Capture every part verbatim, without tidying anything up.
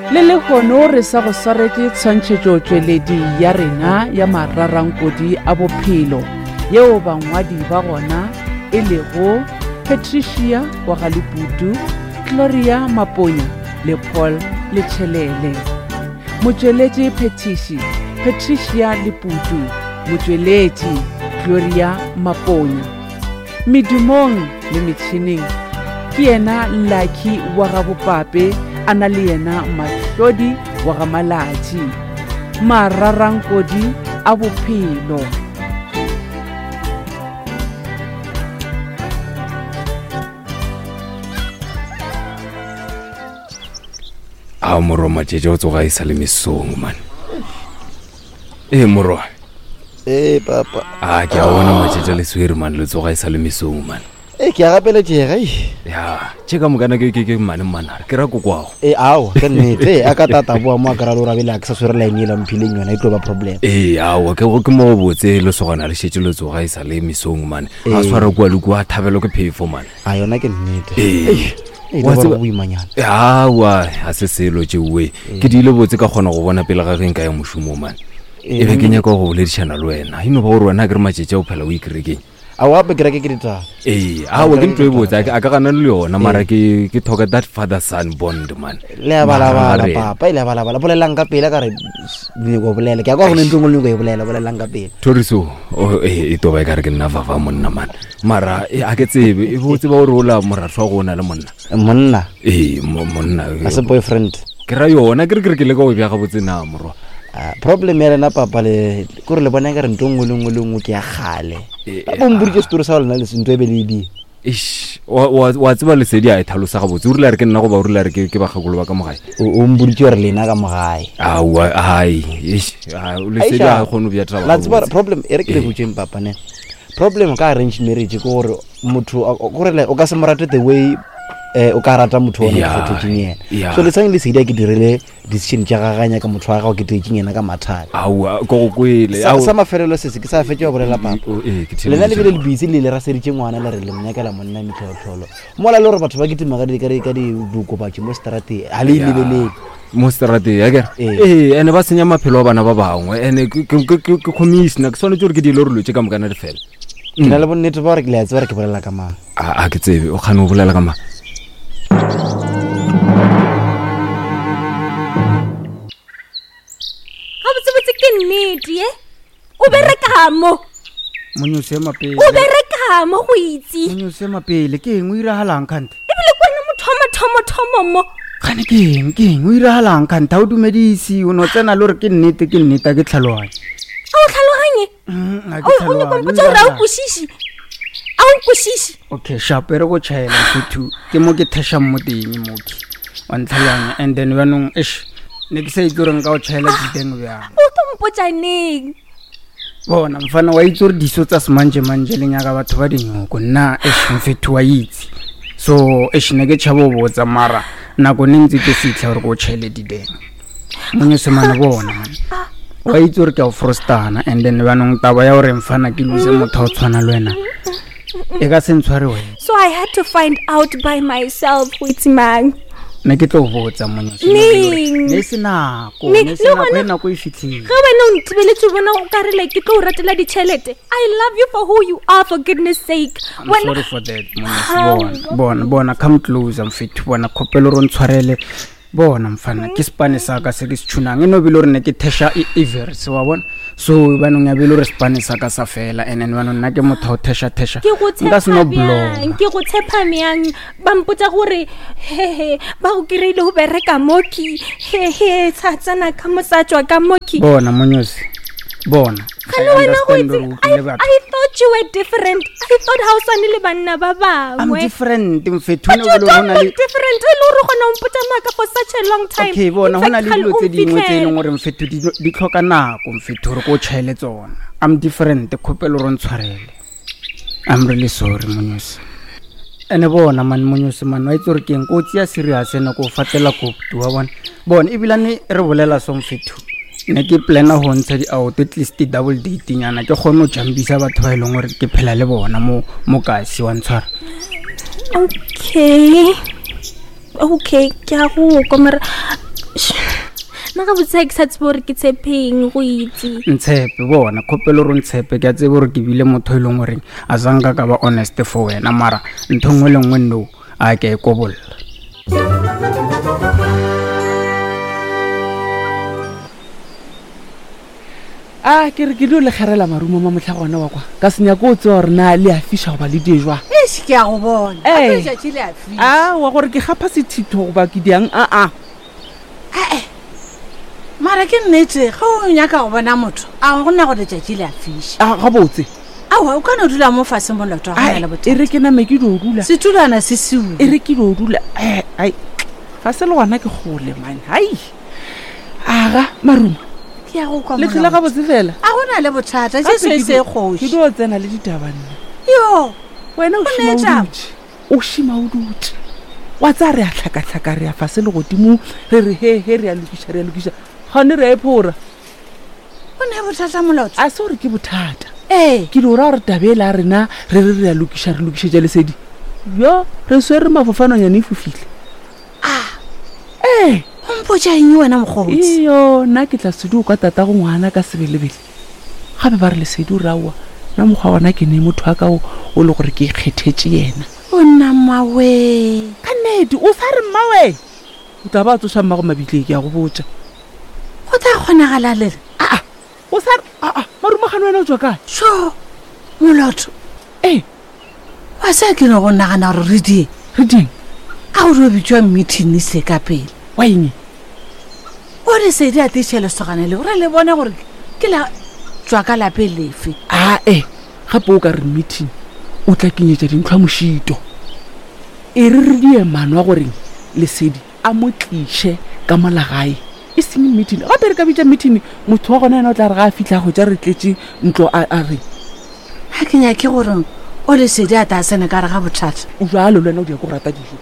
le le gono re sa go swaretse tshwantšhetšo tšweledi ya rena ya mararankodi a bophelo yeo bangwadi ba gona e lego Patricia wa Galiputu, Gloria Maponya le Paul Letšhelele. Motšweletši Petishi Patricia Liputu, motšweletši Gloria Maponya. Medumong le metšhineng ke yena Lucky wa Gabopape a na le yena Mahlodi wa Gamalatši. Mararankodi a bophelo. a moro matšetše o tsoga e sa le mesong man eh moro eh papa a ke a bona matšetše le swere man le tsoga e sa le mesong man eh ke a gapela tšega ya tšeka mokana ke ke mane mana ke ra kokwago eh ao ke nnete a ka tata boa mo a ka ra lo rabela ke sa swere line la mphileng yona e tlo ba problem eh ao ke go ke mo botse le sogana le šetše le tsoga e sa le mesong man a swara kwa le kwa thabelo ke phefo man a yona ke nnete eh wa tseba boimanyana ya wa a se selo tšewe ke dile botse ka kgona go bona pele ga reng ka ya moshumo man e be ke nyaka go boledišana le wena ino ba gore wena ke re matšetše o phela o ikerekeng a wa be kereke ke ditaba eh a wa ke ntwe botse a ka gana le yona mara ke ke thoka that father son bond man le bala bala papa ile bala bala bolelang ka pele ka re ni go bolela ke a go go ntwe ngolo go bolela bolelang ka pele toriso o eh e toba ka re ke nna vafa monna man mara e a ke tsebe e botse ba gore o la moratho go na le monna monna eh monna as a boyfriend ke ra yona ke re ke le go bja ga botse na moro problem ya rena papa le gore le bona ka re ntongwe le ngwe le ngwe ke ya gale ba mburi ke story sa lena le sentwe be le di ish wa wa tseba le sedi a ithalosa ga botse o rile re ke nna go ba o rile re ke ke ba gagolo ba ka mogae o mburi ke re lena ka mogae a wa ai ish le sedi a gone bja traba la tseba problem e re ke le botseng papa ne problem ka arrange marriage ke gore motho gore le o ka se morate the way eh o ka rata motho ona go tšhinyena so le tsang le sedi ke direle decision tša gaganya ka motho wa gago ke tšhinyena ka mathata aua go go kwele au sa mafelelo se se ke sa fetša go bolela papa le na le bile le busy le le ra seditše ngwana le re le mnyakela monna mithotholo mola le gore batho ba kitima ka di ka di duko ba tšhe mo strate a le lebelele mo strate ya ke eh ene ba senya maphelo a bana ba bangwe ene ke commissioner ke sone tšore ke di lo re lotše ka mokana le fela ke na le bonnete ba gore ke le a tseba re ke bolela ka mang a ke tsebe o kgane o bolela ka mang nnete o bereka mo monyose mapele o bereka mo go itse monyose mapele ke eng o irahalang kante e bile kwana mothomo thomo thomo mo gane ke eng ke eng o irahalang kante o dumedisi o no tsena le re ke nnete ke nnete ke tlhaloganye a o tlhaloganye a ke tlhaloganye o ne kompotsa o ra o kushishi a o kushishi okay sharp ere go tšhaela futu ke mo ke thesha mo teng mo ke wa ntlhaloganye and then ba nong ish ne ke sa itse gore nka o tšhaela diteng bjang o tompotsa neng bona mfana wa itse gore diso tsa semanje manje le nyaka batho ba dinyoko nna esh mfethu wa itse so esh ne ke tšhabo botsa mara nako ne ntse ke fitlha gore go tšhaele diteng monyo semana bona man wa itse gore ke a frostana and then ba nong taba ya gore mfana ke lose motho o tshwana le wena e ka se ntshware wena so I had to find out by myself with man ne ke tlo botsa monyo ne se nako ne se nako e nako e fitlhile ga wena o ntibeletse bona o ka re le ke tlo ratela ditšhelete I love you for who you are for goodness sake I'm when sorry for that monyo bona bona come close am fit bona khopelo ro ntshwarele bona mfana ke Spanish ka se ke tshunang eno bile re ne ke thesha evers wa bona so ba nong ya bile re Spanish ka sa fela and then bana nna ke motho thesha thesha nka se no blow ke go tshepa meang ba mpotsa gore he he ba go kireile go bereka moki he he tsatsana ka mosatswa ka moki bona monyosi bona I, I thought you were different. I thought how sane le banna ba bangwe. I'm different mfethu ne go lona le different le re gona o mpotsa maka for such a long time. Okay bona hona le dilo tse dingwe tse leng gore mfethu di tlhoka nako mfethu re go tšhaele tsona. I'm different khopelo ro ntshwarele. I'm really sorry monyosi ene bona man monyosi man wa itse re ke eng go tsia serious ene go fatela go tuwa bona bona e bilane re bolela so mfethu ne ke plana ho ntsha di out at least double dating yana ke gone o jambisa batho ba ileng gore ke phela le bona mo mo kasi wa ntshwara okay okay ke a go komera nna ga botsa ke sa tsebe gore ke tshepeng go itse ntshepe bona kgopelo ro ntshepe ke a tsebe gore ke bile motho e leng goreng a sanka ka ba honest for wena mara ntho nngwe le nngwe no a ke e kobolla a ke re ke dio le kgerela marumo ma motlha gona wa kwa ka senya ko tse gore na le a fisha goba le dijwa eish ke a go bona Eh. a tšatši le a fisha a wa gore ke gapa sethitho goba ke diang a a ae mara ke nnete ga o nyaka go bona motho a go nna gore tšatši le a fisha a ga botse aowa o kane o dula mo fase moloto ga Ai, na le e bothata re ke name ke dio dula setulana se seule e re ke dio dula eh ai fa se le gona ke gole man hai aga marumo ke ya go kwa le tlile ga molato. botse fela a go na le bothata Gape se se ke se dio- ke kgoši dio tsena le ditabanne yo wena o O shima o neta. dutse o shima o dutse wa tsa re a tlhakatlhaka re a fa se le godimo re re he he re a lokiša re a lokiša gane re a ephora o ne bothata molato a se gore ke bothata ee ke di ora gore tabele a rena re re re a lokiša re lokišetša lesedi yo re swere mafofanonyane e fofile ee ompotša eng wena mokgotsi iyo nna ke tla sedi o kwa tata go ngwana ka sebelebele gape ba re lesedi o raoa nna mokgwa gona ke ne motho a ka o o le gore ke ikgethetše yena o nna mmawe ka nnete o sa re mmawe o tla ba tsoša mmago mabitleng ke ya go botša go tla kgonagala lere aa o sa re aa marumagano wena o tswa kae so molato ee wa sa ke ne go nagana gore re die re ding a o re bitswa meeting se ka pele wa eng o re sedi a tiše lesogane le gore le bone gore ke la tswa ka lape lefe a e gape o ka re meeting o tla kenyetša dintlhwa mošito e re re die mano a goreng lesedi a mo tliše ka molagae e seng meeting gape re ka bitša meeting motho wa gona ena o tla re ga a fitlha go tša re tletše ntlo a a re ga ke nyake gore o le sedi a ta sene ka re ga bothata jalo le wena o di ya ko rata dijo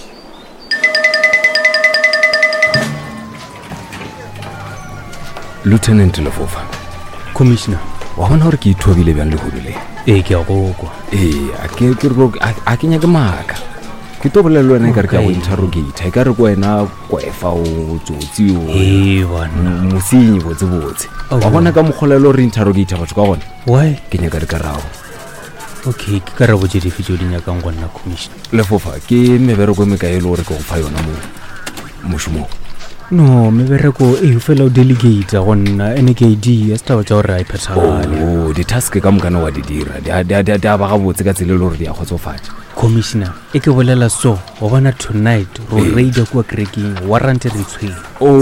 lieutenant Lefofa commissioner wa bona gore ke ithobile bjang lehoduleng ee ke a go kwa ee a ke ke re a- a ke nyake maaka ke to bolela le wena e ka re ke a go Okay. interrogate e ka re ko wena kwefa o tsotsi o ee banna m- mosenyi botsebotse Oh. wa bona ka mokgolelo re interrogate batho ka gona why ke nyaka dikarabo okay ke karabo tse dife tse o di nyakang go nna commissioner lefofa ke mebereko e mekae e le gore ke go fa yona mo mošomong no mebereko e fela o delegate go nna ene ke idea se taba tsa gore a e phethagale o di-task ka mokana wa di dira di a- di a di a- di a ba gabotse ka tsela e le gore di a kgotsofatša commissioner e ke bolela so go bona tonight ro Ee. raida kua kerekeng warrant re tshwere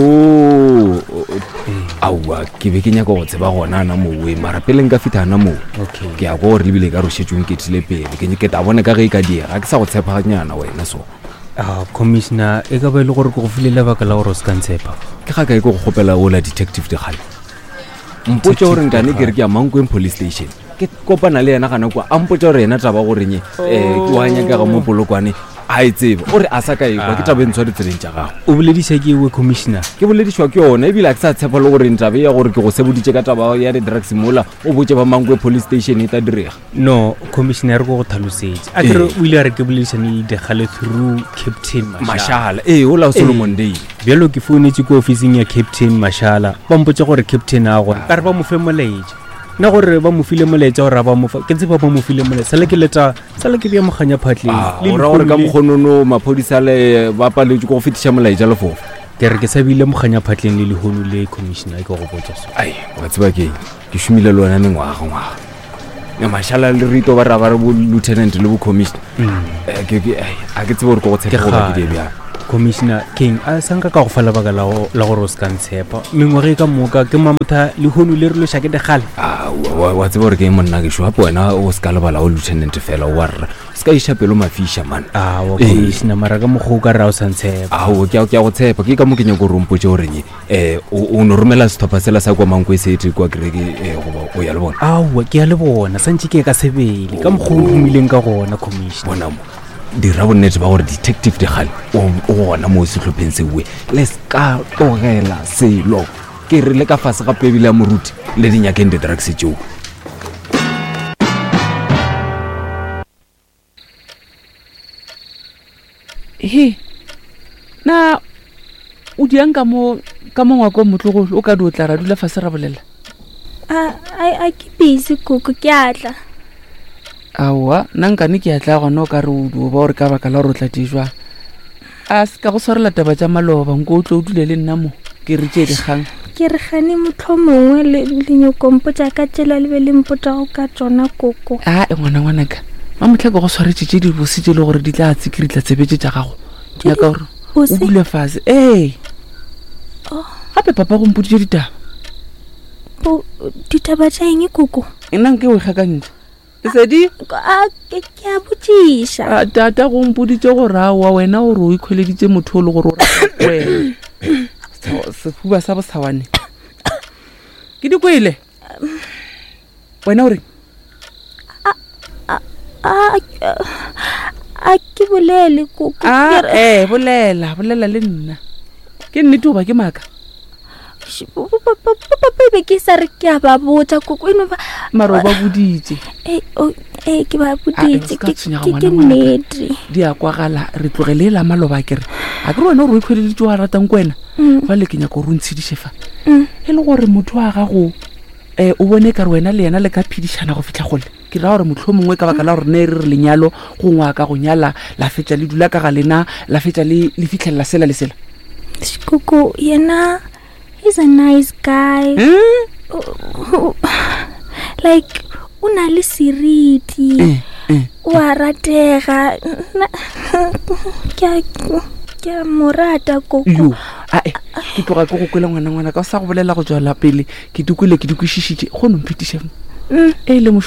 o aua ke be ke nyaka go tseba gona na mowe mara pele nka fitlha na moo okay ke ya ko gore lebile ka rošetsong ke tile pele ke ke ta bone ka ge e ka diega ke sa go tshepaganyana wena so ah commissioner e ka ba e le gore ke go file lebaka la gore o se ka ntshepa ke ga kae ke go kgopela ola detective dikgale mpotse gore nkane ke re ke ya mankweng police station ke kopana le yena gana kwa a mpotse gore yena taba gorenye um wa nyakega mo polokwane a e tsebe o re a sa ka ekwa ke taba e ntshwa ditseleng tša gago o boledisa ke ewe commissioner ke boledišwa ke yona ebile a ke sa tshepa le gore ntabe ya gore ke go seboditše ka taba ya di-drugs mola o botse ba mankwe police station e tla direga no commissioner re ko go tlhalosetse a kere Ee. o ile a re ke boledisane degale through captain mashala mashala ee o la solomon day bjalo ke founetse ko officing ya captain mashala ba mpotse gore captain a gona ka re ba mo fe molaetša nna gore ba mo file molaetša gore a ba mofa ke tseba ba mo file molaetša sale ke leta sale ke bja moganya phatleng le ora gore ka lehono le- mokgonono maphodisa le ba paletse ko go fetiša molaetša lefofa ke re ke sa bile moganya phatleng le lehono le commissioner e ka go botsa so ai wa tseba keng ke šomile le wena mengwaga ngwaga ne mashala le rito ba ra ba re bo lieutenant le bo commissioner Eh, ke- ke- ai, a ke tsebe gore ko go ke tshepa goba ke die kgale bjang commissioner king a sanka ka go fa lebaka la go la gore o se ka ntshepa mengwaga e ka moka ke mamotha lehono le re loša ke degale Ah, wa- wa tseba gore ke eng monna ke gape wena o se ka lebala o lieutenant fela o wa rra se ka iša pelo mafiša man awa Ee. commissioner mara ka mokgwa o ka re a o sa ntshepa ao ke a ke a go tshepa ke ka mo ke nyako rompotse gorenye um o no romela sethopa sela sa kwa manko e sete kwa kereke um goba o ya le bona aowa ke a le bona santse ke ka sebele ka mokgwa o romileng ka gona commissioner bona mo dira bonnete ba gore detective dikgale o o gona mo setlhopheng seue le ska tlogela selo ke re le ka fase ga pebile ya moruti le dinyakeng di-drugs tseo he na o diang ka mo ka mo ngwako motlogolo o ka di o tla ra dula fase ra bolela a ke busy koko ke atla aowa nna nkane ke atla gona o ka re o dio ba gore ka baka la gore o tla dijwa a se ka go tshwarela taba tša maloba nko o tlo o dule le nna mo ke re tše dikgang ke re gane motlho mongwe le lenyokompotsa ka tsela le be le mpotsa go ka tsona koko a e ngwana ngwanaka mamotlha ke go tshwaretse tše di bositše le gore di tla tsekiri tla tsebetse tša gago nyaka gore o dule fase ee gape papa go mpoditše ditaba ditaba tša eng koko nna nke o ikgakantse Lesedi ke a botsiša tata go mpoditše gore aowa wena gore o ikgweleditše motho o le gore o wena sefuba sa bosawane ke dikwele wena o reng a ke bolele koko eh bolela bolela le nna ke nnete goba ke maaka papa be ke sa re ke a ba botsa koko eno ba maro ba boditse eh ke ba boditse ke nnete di a kwagala re tlogele la maloba kere a ke wena o re ikgweleditše wa ratang kwena ba le ke nyaka go ntshediše fa e le gore motho wa gago eh o bone ka re wena le yena le ka phedišana go fitla gole ke ra gore motlho mongwe ka baka la gore ne re re lenyalo go ngwa ka go nyala la fetša le dula ka ga lena la fetša le le fitlhelela sela le sela koko yena he's a nice guy mm? Like una le seriti eh, eh, wa ratega ke ke morata koko yo a e ke tloga ke go kwela ngwana ngwana ka sa go bolela go tswela pele ke dikule ke dikwišišitše go no mphethiše e le